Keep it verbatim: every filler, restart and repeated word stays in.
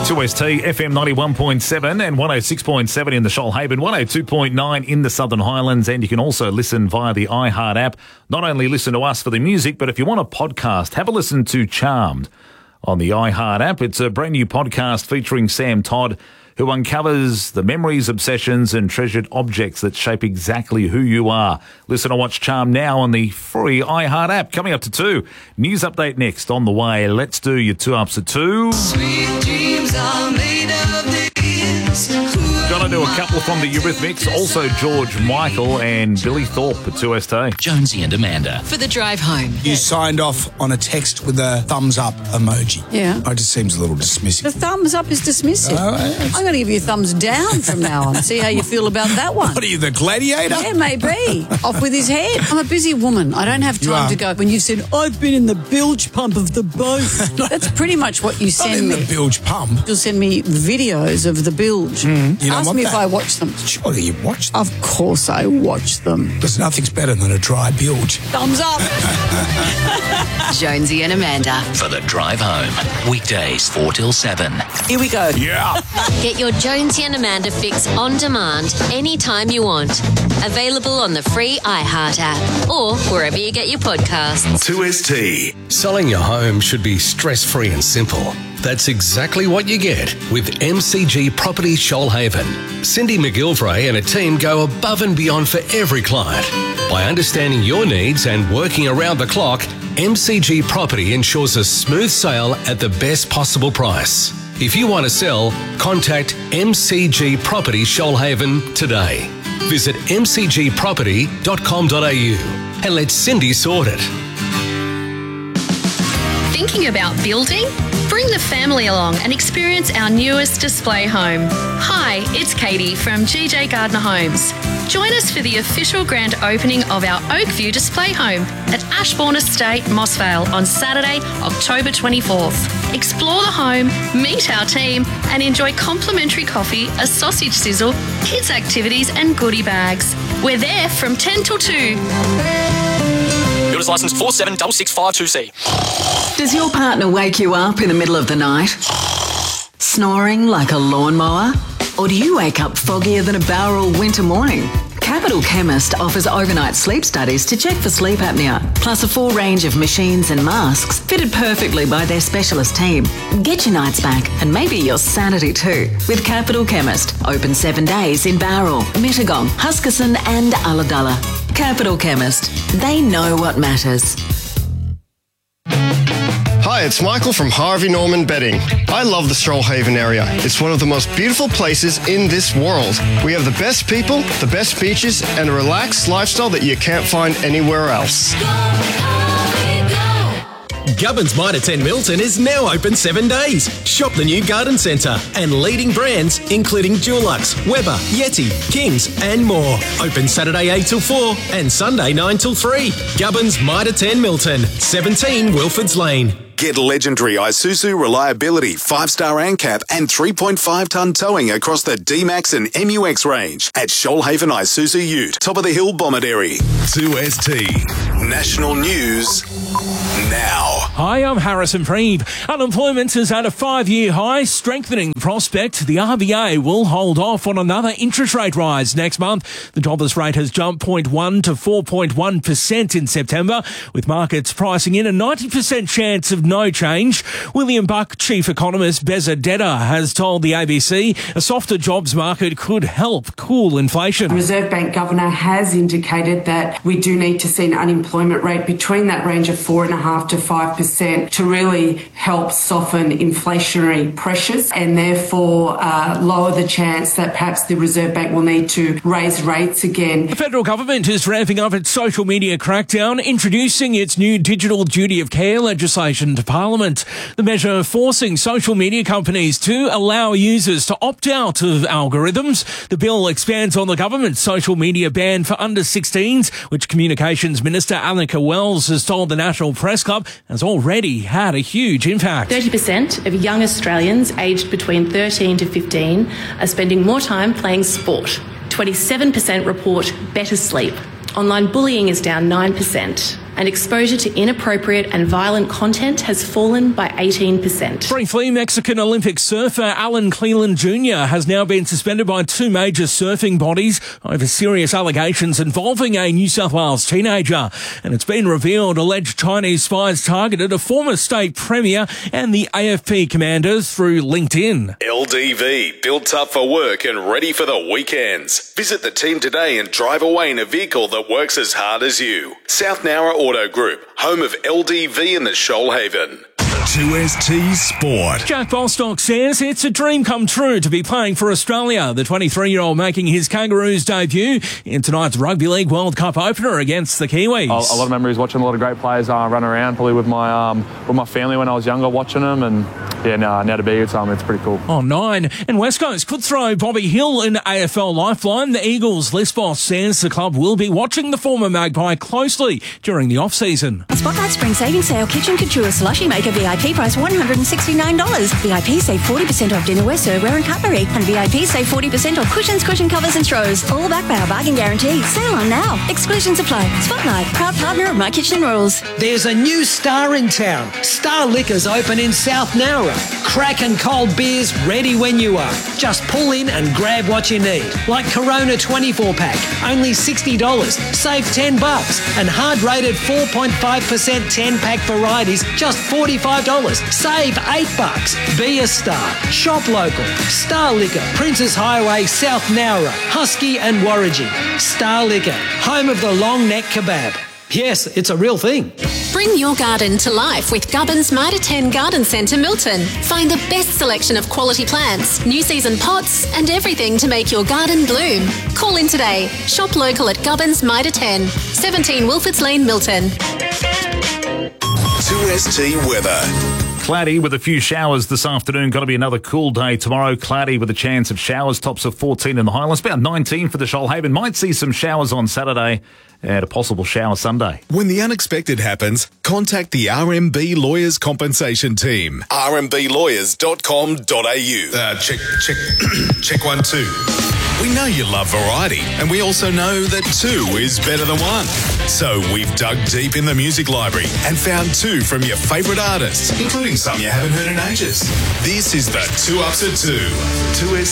two S T, F M ninety-one point seven and one oh six point seven in the Shoalhaven, one oh two point nine in the Southern Highlands, and you can also listen via the iHeart app. Not only listen to us for the music, but if you want a podcast, have a listen to Charmed on the iHeart app. It's a brand new podcast featuring Sam Todd, who uncovers the memories, obsessions and treasured objects that shape exactly who you are. Listen or watch Charm now on the free iHeart app. Coming up to two. News update next on the way. Let's do your two ups at two. Sweet dreams are made of this. Gonna do a couple from the Eurythmics. Also George Michael and Billy Thorpe at two S T. Jonesy and Amanda. For the drive home. You signed off on a text with a thumbs up emoji. Yeah. Oh, it just seems a little dismissive. The thumbs up is dismissive. Oh, it's- I'm going to give you a thumbs down from now on. See how you feel about that one. What are you, the gladiator? Yeah, maybe. Off with his head. I'm a busy woman. I don't have You time are. to go. When you said, I've been in the bilge pump of the boat. That's pretty much what you Not send in me. the bilge pump. You'll send me videos of the bilge. You don't Ask want me if that. I watch them. Surely you watched them. Of course I watch them. Because nothing's better than a dry bilge. Thumbs up. Jonesy and Amanda. For the drive home. Weekdays four till seven. Here we go. Yeah. Get your Jonesy and Amanda fix on demand anytime you want. Available on the free iHeart app or wherever you get your podcasts. two S T. Selling your home should be stress-free and simple. That's exactly what you get with M C G Property Shoalhaven. Cindy McGilvray and a team go above and beyond for every client. By understanding your needs and working around the clock, M C G Property ensures a smooth sale at the best possible price. If you want to sell, contact M C G Property Shoalhaven today. Visit m c g property dot com dot a u and let Cindy sort it. Thinking about building? Bring the family along and experience our newest display home. Hi, it's Katie from G J Gardner Homes. Join us for the official grand opening of our Oakview display home at Ashbourne Estate, Mossvale on Saturday, October twenty-fourth. Explore the home, meet our team and enjoy complimentary coffee, a sausage sizzle, kids activities and goodie bags. We're there from ten till two. Builder's licence four seven six six five two C. Does your partner wake you up in the middle of the night? Snoring like a lawnmower? Or do you wake up foggier than a Bowral winter morning? Capital Chemist offers overnight sleep studies to check for sleep apnea, plus a full range of machines and masks fitted perfectly by their specialist team. Get your nights back and maybe your sanity too with Capital Chemist. Open seven days in Bowral, Mittagong, Huskisson and Ulladulla. Capital Chemist. They know what matters. Hi, it's Michael from Harvey Norman Bedding. I love the Shoalhaven area. It's one of the most beautiful places in this world. We have the best people, the best beaches, and a relaxed lifestyle that you can't find anywhere else. Gubbins Mitre ten Milton is now open seven days. Shop the new garden centre and leading brands including Dulux, Weber, Yeti, Kings and more. Open Saturday eight till four and Sunday nine till three. Gubbins Mitre ten Milton, seventeen Wilfords Lane. Get legendary Isuzu reliability, five-star ANCAP and three point five tonne towing across the D-Max and M U X range at Shoalhaven Isuzu Ute, top of the hill Bomaderry. two S T. National News now. Hi, I'm Harrison Preeb. Unemployment is at a five-year high, strengthening prospect. The R B A will hold off on another interest rate rise next month. The jobless rate has jumped zero point one to four point one percent in September, with markets pricing in a ninety percent chance of no change. William Buck chief economist Beza Deda has told the A B C a softer jobs market could help cool inflation. The Reserve Bank Governor has indicated that we do need to see an unemployment rate between that range of four point five to five percent to really help soften inflationary pressures and therefore uh, lower the chance that perhaps the Reserve Bank will need to raise rates again. The federal government is ramping up its social media crackdown, introducing its new digital duty of care legislation to Parliament. The measure forcing social media companies to allow users to opt out of algorithms. The bill expands on the government's social media ban for under sixteens, which Communications Minister Annika Wells has told the National Press Club has already had a huge impact. thirty percent of young Australians aged between thirteen to fifteen are spending more time playing sport. twenty-seven percent report better sleep. Online bullying is down nine percent. and exposure to inappropriate and violent content has fallen by eighteen percent. Briefly, Mexican Olympic surfer Alan Cleland Junior has now been suspended by two major surfing bodies over serious allegations involving a New South Wales teenager. And it's been revealed alleged Chinese spies targeted a former state premier and the A F P commanders through LinkedIn. L D V, built tough for work and ready for the weekends. Visit the team today and drive away in a vehicle that works as hard as you. South Nowra Auto Group, home of L D V in the Shoalhaven. two S T Sport. Jack Bostock says it's a dream come true to be playing for Australia. The twenty-three-year-old making his Kangaroos debut in tonight's Rugby League World Cup opener against the Kiwis. A, a lot of memories watching a lot of great players uh, run around, probably with my um, with my family when I was younger, watching them, and yeah, now, now to be with them, it's pretty cool. On nine, and West Coast could throw Bobby Hill in A F L lifeline. The Eagles list boss says the club will be watching the former Magpie closely during the off-season. Spotlight Spring Savings Sale Kitchen Couture Slushy Maker V I P price one hundred sixty-nine dollars. V I P save forty percent off dinnerware, serveware and cutlery. And V I P save forty percent off cushions, cushion covers and throws. All backed by our bargain guarantee. Sale on now. Exclusions apply. Spotlight, proud partner of My Kitchen Rules. There's a new Star in town. Star Liquors open in South Nowra. Crack and cold beers ready when you are. Just pull in and grab what you need. Like Corona twenty-four pack, only sixty dollars. Save ten bucks. And hard rated four point five percent ten pack varieties, just forty-five dollars. Save eight bucks. Be a star. Shop local. Star Liquor, Princes Highway, South Nowra, Husky and Warraging. Star Liquor, home of the long neck kebab. Yes, it's a real thing. Bring your garden to life with Gubbins Mitre ten Garden Centre Milton. Find the best selection of quality plants, new season pots and everything to make your garden bloom. Call in today. Shop local at Gubbins Mitre ten, seventeen Wilfords Lane, Milton. two S T weather. Cloudy with a few showers this afternoon. Going to be another cool day tomorrow. Cloudy with a chance of showers. Tops of fourteen in the Highlands. About nineteen for the Shoalhaven. Might see some showers on Saturday and a possible shower Sunday. When the unexpected happens, contact the R M B Lawyers Compensation Team. R M B lawyers dot com dot a u. Uh, check, check, check one, two. We know you love variety, and we also know that two is better than one. So we've dug deep in the music library and found two from your favourite artists, including some you haven't heard in ages. This is the Two Ups at Two. two S